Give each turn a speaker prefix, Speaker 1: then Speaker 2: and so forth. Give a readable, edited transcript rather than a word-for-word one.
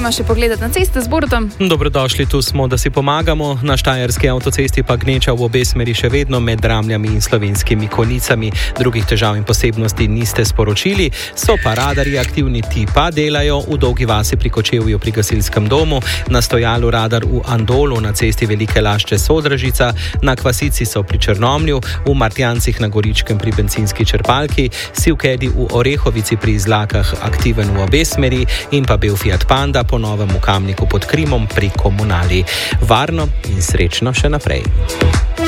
Speaker 1: gremo še pogledati na ceste z Borutom.
Speaker 2: Dobrodošli, tu smo, da si pomagamo. Na štajerski avtocesti pa gneča v obe smeri še vedno med Ramljami in Slovenskimi Konjicami. Drugih težav in posebnosti niste sporočili, so pa radarji aktivni, ti pa delajo v Dolgi vasi pri Kočevju pri gasilskem domu, na stojalu radar v Andolu, na cesti Velike Lašče Sodražica, na Kvasici so pri Črnomlju, v Martjancih na Goričkem pri bencinski črpalki, Sivkedi v Orehovici pri Izlakah aktiven v obe smeri in pa bel Fiat Panda po novem v Kamniku pod Krimom pri Komunali. Varno in srečno še naprej.